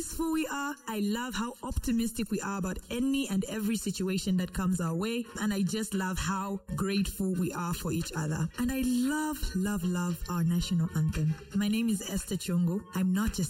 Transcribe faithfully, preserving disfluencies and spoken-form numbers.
Who we are. I love how optimistic we are about any and every situation that comes our way. And I just love how grateful we are for each other. And I love, love, love our national anthem. My name is Esther Chongo. I'm not just